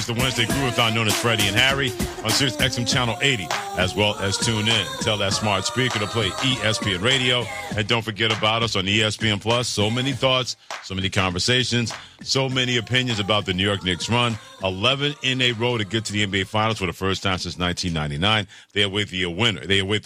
The Wednesday Groovathon known as Freddie and Harry on Sirius XM Channel 80, as well as tune in. Tell that smart speaker to play ESPN Radio. And don't forget about us on ESPN Plus. So many thoughts, so many conversations, so many opinions about the New York Knicks run. 11 in a row to get to the NBA Finals for the first time since 1999. They await the winner,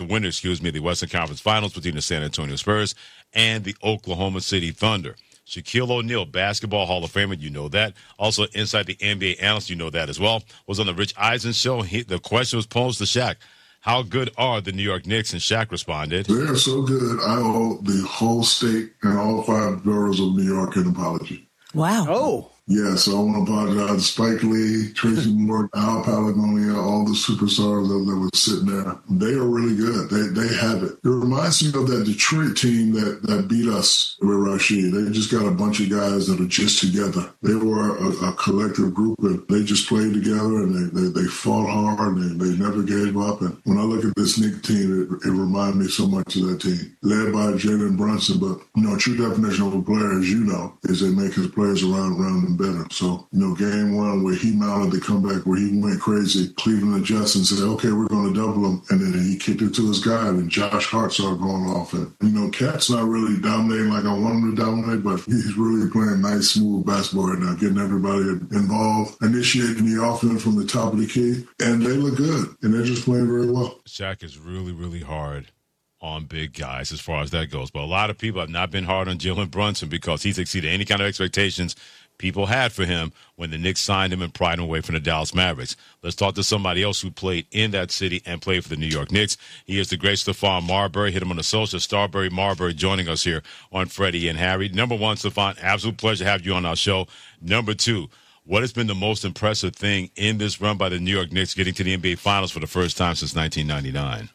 the Western Conference Finals between the San Antonio Spurs and the Oklahoma City Thunder. Shaquille O'Neal, basketball Hall of Famer, you know that. Also, Inside the NBA Analyst, you know that as well. Was on the Rich Eisen show. The question was posed to Shaq. How good are the New York Knicks? And Shaq responded, They are so good, I owe the whole state and all 5 boroughs of New York an apology. Wow. Oh. Yeah, so I want to apologize to Spike Lee, Tracy Morgan, Al Palagonia, all the superstars that were sitting there. They are really good. They have it. It reminds me of that Detroit team that beat us with Rashid. They just got a bunch of guys that are just together. They were a collective group, and they just played together, and they fought hard, and they never gave up. And when I look at this Knicks team, it reminds me so much of that team, led by Jalen Brunson. But, true definition of a player, as you know, is they make his players around them better. So, game one where he mounted the comeback where he went crazy, Cleveland adjusted and said, okay, we're going to double him. And then he kicked it to his guy, and Josh Hart started going off. And, Cat's not really dominating like I want him to dominate, but he's really playing nice, smooth basketball right now, getting everybody involved, initiating the offense from the top of the key. And they look good, and they're just playing very well. Shaq is really, really hard on big guys as far as that goes. But a lot of people have not been hard on Jalen Brunson because he's exceeded any kind of expectations people had for him when the Knicks signed him and pried him away from the Dallas Mavericks. Let's talk to somebody else who played in that city and played for the New York Knicks. He is the great Stephon Marbury. Hit him on the social. Starbury Marbury joining us here on Freddie and Harry. Number one, Stephon, absolute pleasure to have you on our show. Number two, what has been the most impressive thing in this run by the New York Knicks getting to the NBA Finals for the first time since 1999?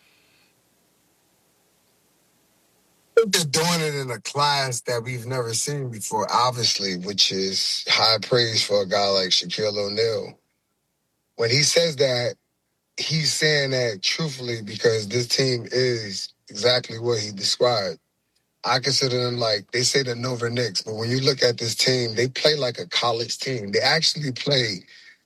Just doing it in a class that we've never seen before, obviously, which is high praise for a guy like Shaquille O'Neal. When he says that, he's saying that truthfully because this team is exactly what he described. I consider them like, they say the Nova Knicks, but when you look at this team, they play like a college team. They actually play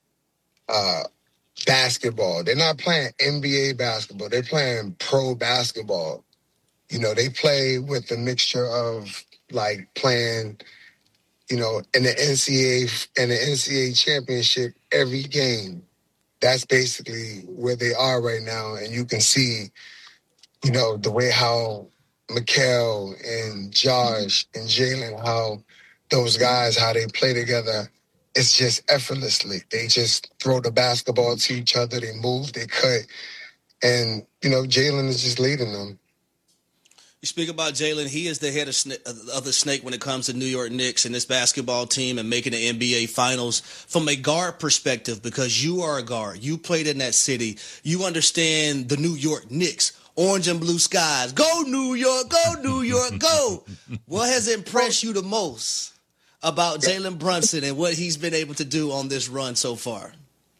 basketball. They're not playing NBA basketball. They're playing pro basketball. They play with a mixture of like playing, in the NCAA championship every game. That's basically where they are right now. And you can see, the way how Mikal and Josh and Jalen, how those guys, how they play together. It's just effortlessly. They just throw the basketball to each other. They move, they cut. And, Jalen is just leading them. You speak about Jalen. He is the head of the snake when it comes to New York Knicks and this basketball team and making the NBA Finals from a guard perspective, because you are a guard. You played in that city. You understand the New York Knicks, orange and blue skies. Go, New York. Go, New York. Go. What has impressed you the most about Jalen Brunson and what he's been able to do on this run so far?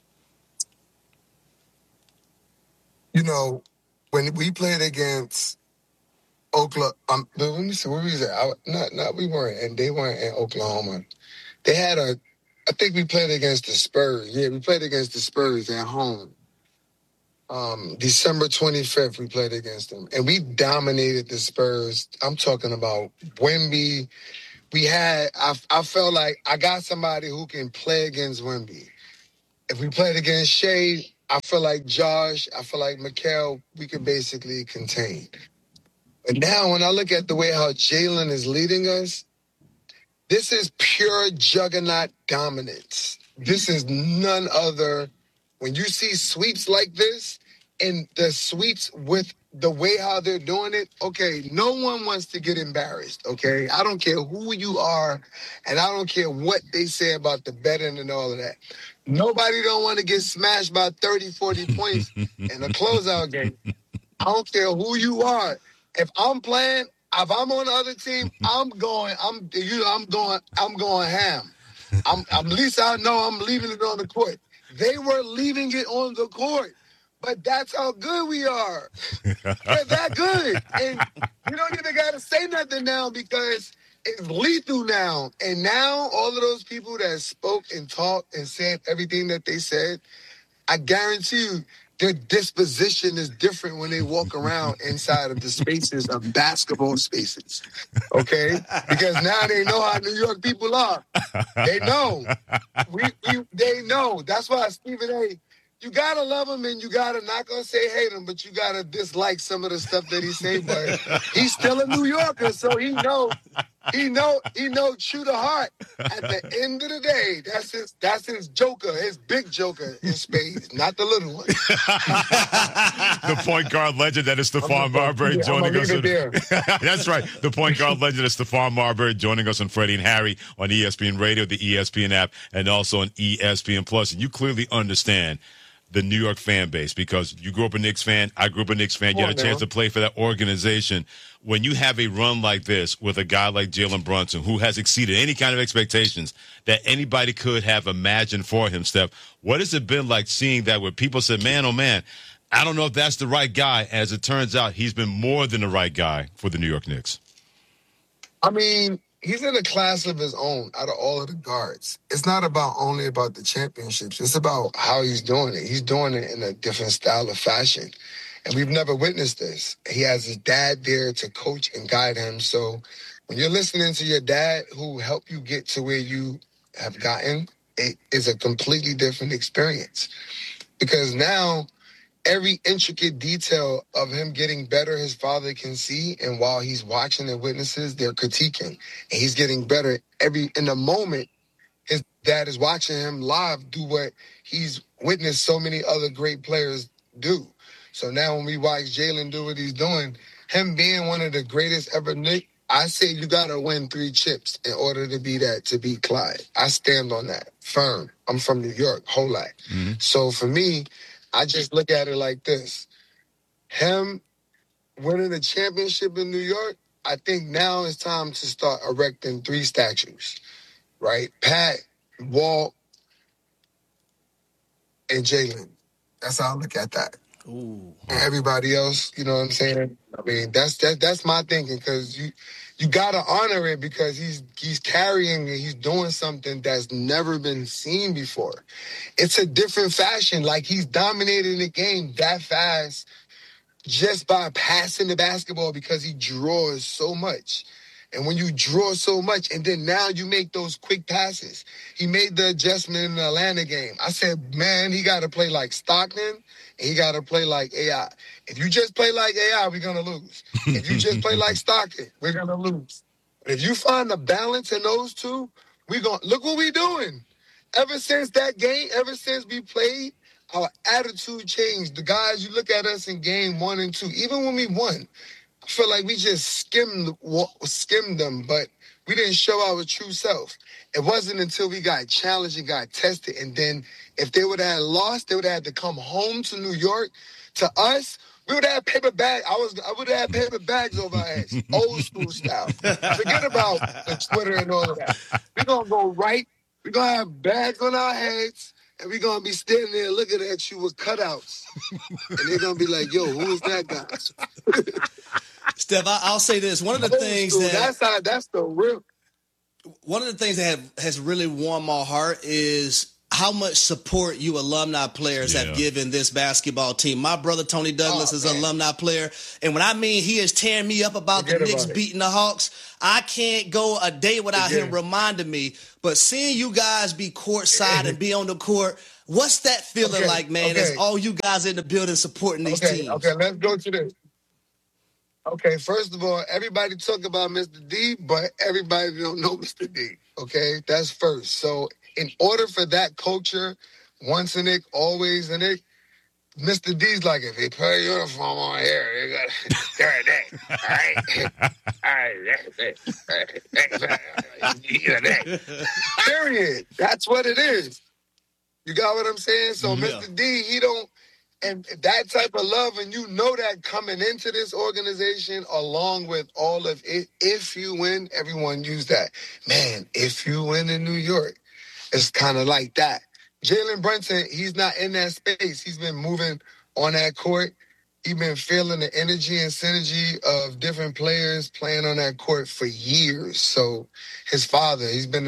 When we played against Oklahoma, let me see, where was it? We weren't, and they weren't in Oklahoma. They had I think we played against the Spurs. Yeah, we played against the Spurs at home. December 25th, we played against them, and we dominated the Spurs. I'm talking about Wemby. I felt like I got somebody who can play against Wemby. If we played against Shea, I feel like Josh, I feel like Mikal, we could basically contain. But now when I look at the way how Jalen is leading us, this is pure juggernaut dominance. This is none other. When you see sweeps like this, and the sweeps with the way how they're doing it, okay, no one wants to get embarrassed, okay? I don't care who you are, and I don't care what they say about the betting and all of that. Nobody don't want to get smashed by 30, 40 points in a closeout game. I don't care who you are. If I'm playing, if I'm on the other team, I'm going ham. At least I know I'm leaving it on the court. They were leaving it on the court, but that's how good we are. We're that good, and you don't even got to say nothing now because is lethal now. And now all of those people that spoke and talked and said everything that they said, I guarantee you their disposition is different when they walk around inside of the spaces of basketball spaces. Okay? Because now they know how New York people are. They know. They know. That's why Stephen A., you gotta love him and you gotta not gonna say hate him, but you gotta dislike some of the stuff that he say. But he's still a New Yorker, so he know true to heart. At the end of the day, that's his joker, his big joker in spades, not the little one. The point guard legend that is Stephon Marbury joining us. That's right. The point guard legend is Stephon Marbury joining us on Freddie and Harry on ESPN Radio, the ESPN app, and also on ESPN Plus. And you clearly understand the New York fan base because you grew up a Knicks fan. I grew up a Knicks fan. You had a chance to play for that organization. When you have a run like this with a guy like Jalen Brunson, who has exceeded any kind of expectations that anybody could have imagined for him, Steph, what has it been like seeing that where people said, man, oh, man, I don't know if that's the right guy. As it turns out, he's been more than the right guy for the New York Knicks. I mean, he's in a class of his own out of all of the guards. It's not only about the championships. It's about how he's doing it. He's doing it in a different style of fashion. And we've never witnessed this. He has his dad there to coach and guide him. So when you're listening to your dad who helped you get to where you have gotten, it is a completely different experience. Because now every intricate detail of him getting better, his father can see. And while he's watching and witnesses, they're critiquing. And he's getting better in the moment. His dad is watching him live do what he's witnessed so many other great players do. So now when we watch Jalen do what he's doing, him being one of the greatest ever Knicks, I say you got to win 3 chips in order to be that, to beat Clyde. I stand on that. Firm. I'm from New York, whole lot. Mm-hmm. So for me, I just look at it like this. Him winning the championship in New York, I think now it's time to start erecting 3 statues, right? Pat, Walt, and Jalen. That's how I look at that. Ooh. And everybody else, you know what I'm saying? I mean, that's my thinking, because you got to honor it, because he's carrying it. He's doing something that's never been seen before. It's a different fashion. Like, he's dominating the game that fast just by passing the basketball, because he draws so much. And when you draw so much, and then now you make those quick passes. He made the adjustment in the Atlanta game. I said, man, he got to play like Stockton, and he got to play like AI. If you just play like AI, we're going to lose. If you just play like Stockton, we're going to lose. But if you find the balance in those two, look what we're doing. Ever since that game, ever since we played, our attitude changed. The guys, you look at us in game 1 and 2, even when we won, I feel like we just skimmed them, but we didn't show our true self. It wasn't until we got challenged and got tested, and then if they would have lost, they would have had to come home to New York. To us, we would have paper bags. I would have had paper bags over our heads, old school style. Forget about the Twitter and all of that. We're going to go right. We're going to have bags on our heads, and we're going to be standing there looking at you with cutouts. And they're going to be like, yo, who is that guy? Steph, I'll say this. One of the things that's the real. One of the things that has really warmed my heart is how much support you alumni players have given this basketball team. My brother Tony Douglas is an alumni player, and when I mean he is tearing me up about the Knicks beating the Hawks, I can't go a day without him reminding me. But seeing you guys be courtside and be on the court, what's that feeling like, man? As all you guys in the building supporting these teams. Okay, let's go to this. Okay, first of all, everybody talk about Mr. D, but everybody don't know Mr. D. Okay, that's first. So in order for that culture, once a Knick, always a Knick, Mr. D's like, if they put a uniform on here, they got they're a Knick. Period. That's what it is. You got what I'm saying? So Mr. D, he don't. And that type of love, and you know that coming into this organization, along with all of it, if you win, everyone use that. Man, if you win in New York, it's kind of like that. Jalen Brunson, he's not in that space. He's been moving on that court. He's been feeling the energy and synergy of different players playing on that court for years. So his father, he's been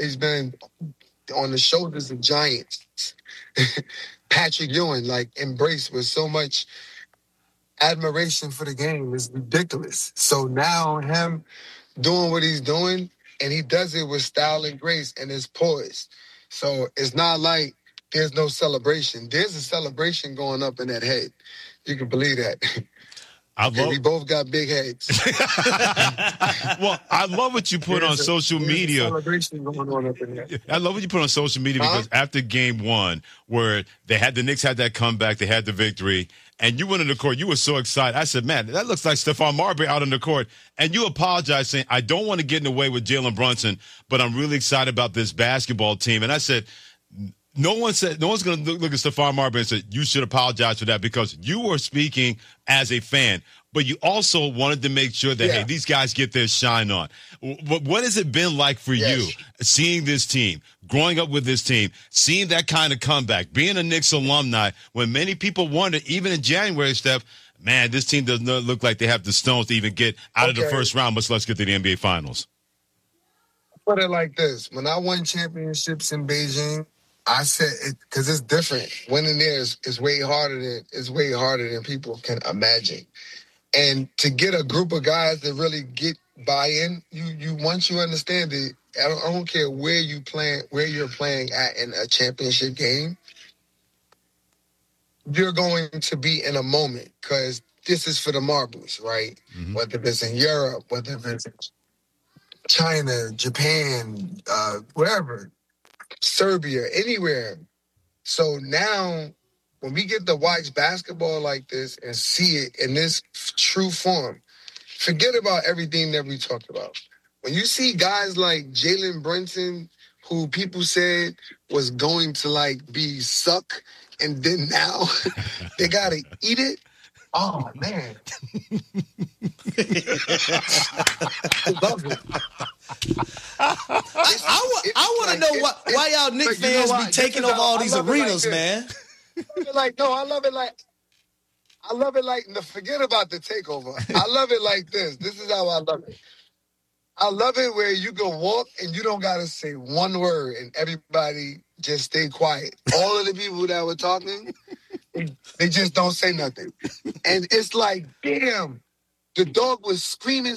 on the shoulders of giants. Patrick Ewing, like, embraced with so much admiration for the game is ridiculous. So now him doing what he's doing, and he does it with style and grace and his poise. So it's not like there's no celebration. There's a celebration going up in that head. You can believe that. We both got big heads. Well, I love what you put on social media. Celebration going on up in there. I love what you put on social media because after game one, where the Knicks had that comeback, they had the victory, and you went on the court, you were so excited. I said, man, that looks like Stephon Marbury out on the court. And you apologized saying, I don't want to get in the way with Jalen Brunson, but I'm really excited about this basketball team. And I said, no one's going to look at Stephon Marbury and say, you should apologize for that because you were speaking as a fan, but you also wanted to make sure that, hey, these guys get their shine on. What has it been like for you seeing this team, growing up with this team, seeing that kind of comeback, being a Knicks alumni when many people wondered, even in January, Steph, man, this team does not look like they have the stones to even get out of the first round, much less get to the NBA Finals. Put it like this. When I won championships in Beijing, I said it because it's different. Winning there is way harder than people can imagine. And to get a group of guys that really get buy-in, you once you understand it, I don't care where you're playing at in a championship game, you're going to be in a moment because this is for the marbles, right? Mm-hmm. Whether it's in Europe, whether it's in China, Japan, wherever. Serbia, anywhere. So now, when we get to watch basketball like this and see it in this true form, forget about everything that we talked about. When you see guys like Jalen Brunson, who people said was going to be suck, and then now they gotta eat it. Oh man, I love it. I want to know why y'all Knicks fans be taking over all these arenas, man. I love it like, forget about the takeover. I love it like this. This is how I love it. I love it where you can walk and you don't got to say one word and everybody just stay quiet. All of the people that were talking, they just don't say nothing. And it's like, damn, the dog was screaming,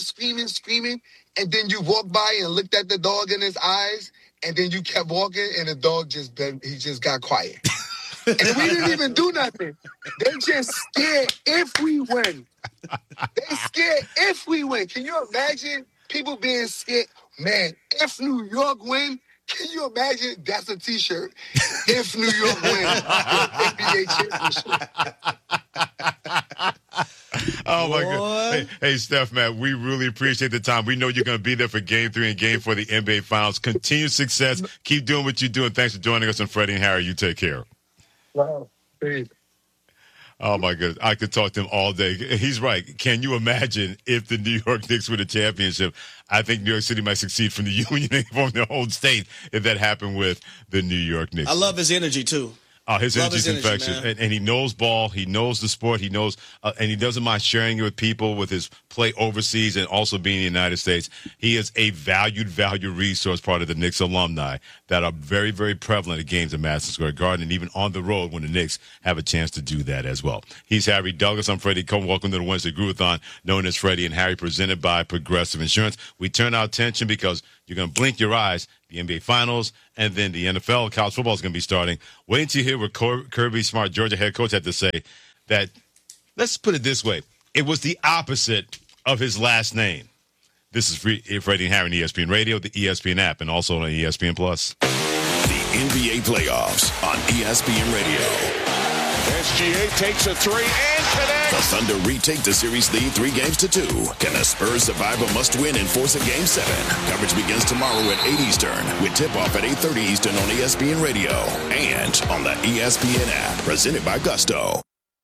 and then you walked by and looked at the dog in his eyes, and then you kept walking, and the dog just got quiet. And we didn't even do nothing. They just scared if we win. They scared if we win. Can you imagine people being scared? Man, if New York win, can you imagine? That's a T-shirt. If New York win the NBA championship. Oh, my God. Hey, Steph, man, we really appreciate the time. We know you're going to be there for Game 3 and Game 4 of the NBA Finals. Continued success. Keep doing what you're doing. Thanks for joining us on Freddie and Harry. You take care. Wow. Hey. Oh, my goodness. I could talk to him all day. He's right. Can you imagine if the New York Knicks win a championship? I think New York City might succeed from the union from their own state if that happened with the New York Knicks. I love his energy, too. His energy is infectious, and he knows ball. He knows the sport. He knows, and he doesn't mind sharing it with people with his play overseas and also being in the United States. He is a valued resource, part of the Knicks alumni that are very, very prevalent at games at Madison Square Garden and even on the road when the Knicks have a chance to do that as well. He's Harry Douglas. I'm Freddie Coleman. Welcome to the Wednesday Groovathon, known as Freddie and Harry, presented by Progressive Insurance. We turn our attention because you're going to blink your eyes. The NBA Finals, and then the NFL. College football is going to be starting. Wait until you hear what Kirby Smart, Georgia head coach, had to say. That, let's put it this way, it was the opposite of his last name. This is Freddie and Harry on ESPN Radio, the ESPN app, and also on ESPN Plus. The NBA playoffs on ESPN Radio. SGA takes a three and connects. The Thunder retake the series lead 3-2. Can the Spurs survive a must-win and force a Game 7? Coverage begins tomorrow at 8 Eastern with tip-off at 8:30 Eastern on ESPN Radio and on the ESPN app. Presented by Gusto.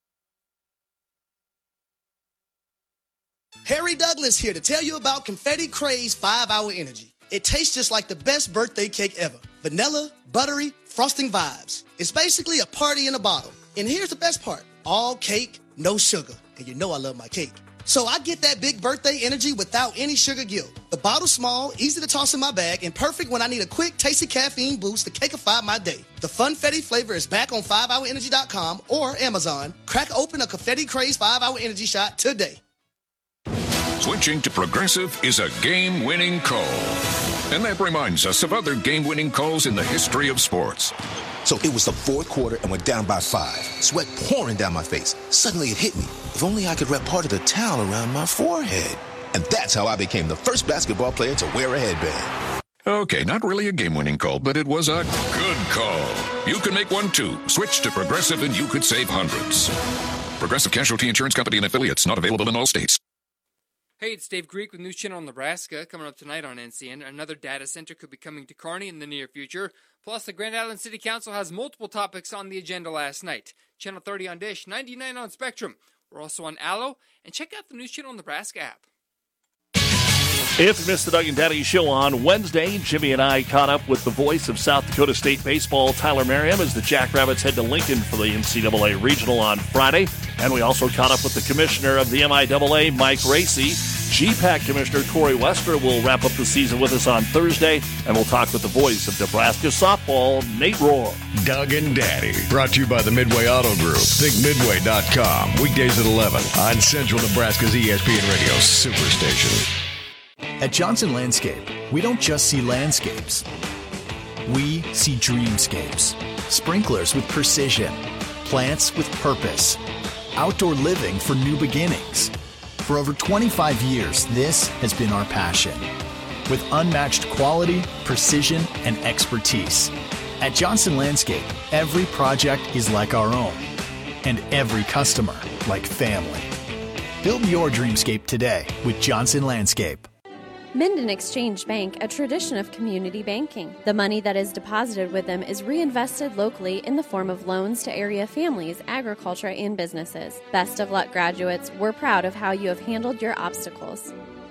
Harry Douglas here to tell you about Confetti Craze 5-Hour Energy. It tastes just like the best birthday cake ever. Vanilla, buttery, frosting vibes. It's basically a party in a bottle. And here's the best part. All cake, no sugar, and you know I love my cake. So I get that big birthday energy without any sugar guilt. The bottle's small, easy to toss in my bag, and perfect when I need a quick, tasty caffeine boost to cakeify my day. The Funfetti flavor is back on 5hourenergy.com or Amazon. Crack open a Confetti Craze 5-Hour Energy shot today. Switching to Progressive is a game-winning call. And that reminds us of other game-winning calls in the history of sports. So it was the fourth quarter and we're down by 5. Sweat pouring down my face. Suddenly it hit me. If only I could wrap part of the towel around my forehead. And that's how I became the first basketball player to wear a headband. Okay, not really a game-winning call, but it was a good call. You can make one too. Switch to Progressive and you could save hundreds. Progressive Casualty Insurance Company and affiliates, not available in all states. Hey, it's Dave Greek with News Channel Nebraska. Coming up tonight on NCN, another data center could be coming to Kearney in the near future. Plus, the Grand Island City Council has multiple topics on the agenda last night. Channel 30 on Dish, 99 on Spectrum. We're also on Allo, and check out the News Channel Nebraska app. If you missed the Doug and Daddy Show on Wednesday, Jimmy and I caught up with the voice of South Dakota State baseball, Tyler Merriam, as the Jackrabbits head to Lincoln for the NCAA Regional on Friday. And we also caught up with the commissioner of the MIAA, Mike Racy. GPAC Commissioner Corey Wester will wrap up the season with us on Thursday, and we'll talk with the voice of Nebraska softball, Nate Rohr. Doug and Daddy, brought to you by the Midway Auto Group. ThinkMidway.com, weekdays at 11 on Central Nebraska's ESPN Radio Superstation. At Johnson Landscape, we don't just see landscapes. We see dreamscapes. Sprinklers with precision. Plants with purpose. Outdoor living for new beginnings. For over 25 years, this has been our passion. With unmatched quality, precision, and expertise. At Johnson Landscape, every project is like our own. And every customer like family. Build your dreamscape today with Johnson Landscape. Minden Exchange Bank, a tradition of community banking. The money that is deposited with them is reinvested locally in the form of loans to area families, agriculture, and businesses. Best of luck, graduates. We're proud of how you have handled your obstacles.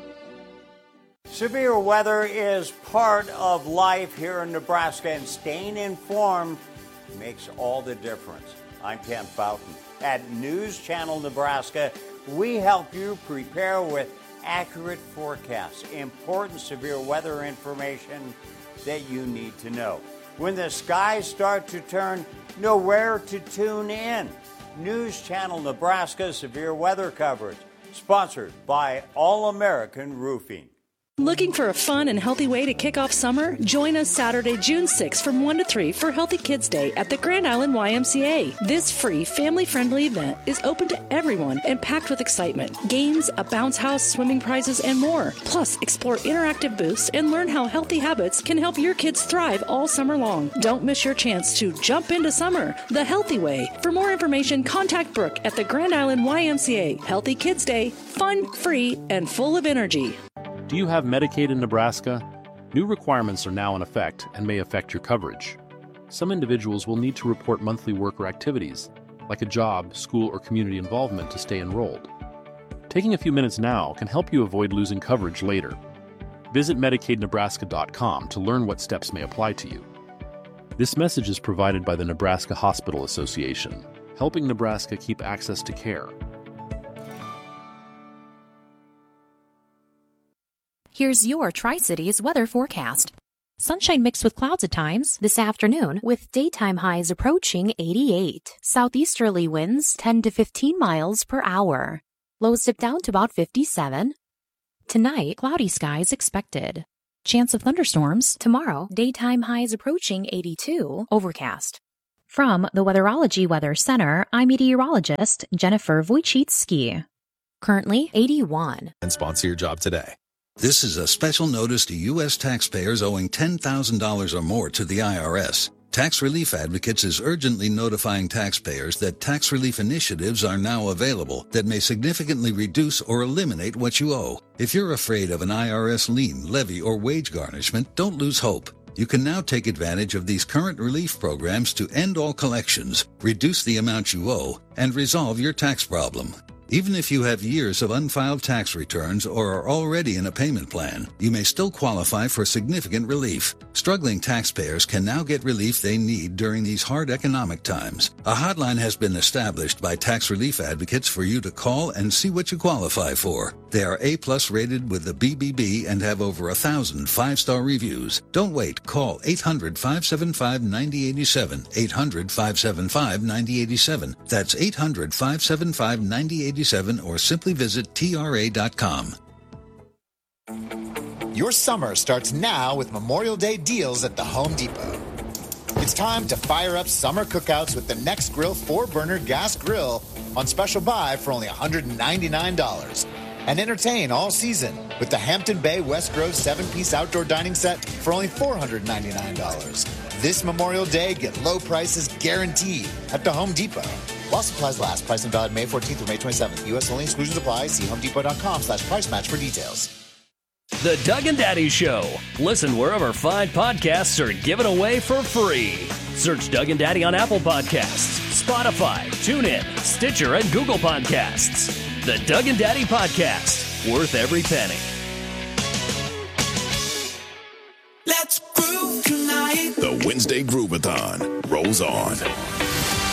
Severe weather is part of life here in Nebraska, and staying informed makes all the difference. I'm Kent Boughton. At News Channel Nebraska, we help you prepare with accurate forecasts, important severe weather information that you need to know. When the skies start to turn, know where to tune in. News Channel Nebraska severe weather coverage, sponsored by All American Roofing. Looking for a fun and healthy way to kick off summer? Join us Saturday, June 6th from 1 to 3 for Healthy Kids Day at the Grand Island YMCA. This free, family-friendly event is open to everyone and packed with excitement. Games, a bounce house, swimming prizes, and more. Plus, explore interactive booths and learn how healthy habits can help your kids thrive all summer long. Don't miss your chance to jump into summer the healthy way. For more information, contact Brooke at the Grand Island YMCA. Healthy Kids Day, fun, free, and full of energy. Do you have Medicaid in Nebraska? New requirements are now in effect and may affect your coverage. Some individuals will need to report monthly work or activities, like a job, school, or community involvement to stay enrolled. Taking a few minutes now can help you avoid losing coverage later. Visit MedicaidNebraska.com to learn what steps may apply to you. This message is provided by the Nebraska Hospital Association, helping Nebraska keep access to care. Here's your Tri-Cities weather forecast. Sunshine mixed with clouds at times this afternoon, with daytime highs approaching 88. Southeasterly winds 10 to 15 miles per hour. Lows dip down to about 57. Tonight, cloudy skies expected. Chance of thunderstorms tomorrow. Daytime highs approaching 82. Overcast. From the Weatherology Weather Center, I'm meteorologist Jennifer Wojcicki. Currently 81. And sponsor your job today. This is a special notice to U.S. taxpayers owing $10,000 or more to the IRS. Tax Relief Advocates is urgently notifying taxpayers that tax relief initiatives are now available that may significantly reduce or eliminate what you owe. If you're afraid of an IRS lien, levy, or wage garnishment, don't lose hope. You can now take advantage of these current relief programs to end all collections, reduce the amount you owe, and resolve your tax problem. Even if you have years of unfiled tax returns or are already in a payment plan, you may still qualify for significant relief. Struggling taxpayers can now get relief they need during these hard economic times. A hotline has been established by tax relief advocates for you to call and see what you qualify for. They are A+ rated with the BBB and have over 1,000 5-star reviews. Don't wait. Call 800-575-9087. 800-575-9087. That's 800-575-9087 or simply visit TRA.com. Your summer starts now with Memorial Day deals at the Home Depot. It's time to fire up summer cookouts with the Next Grill 4-burner gas grill on special buy for only $199. And entertain all season with the Hampton Bay West Grove 7-piece outdoor dining set for only $499. This Memorial Day, get low prices guaranteed at the Home Depot. While supplies last, pricing valid May 14th through May 27th. U.S. only, exclusions apply. See homedepot.com/price match for details. The Doug and Daddy Show. Listen wherever fine podcasts are given away for free. Search Doug and Daddy on Apple Podcasts, Spotify, TuneIn, Stitcher, and Google Podcasts. The Doug and Daddy Podcast. Worth every penny. Let's groove tonight. The Wednesday Groovathon rolls on.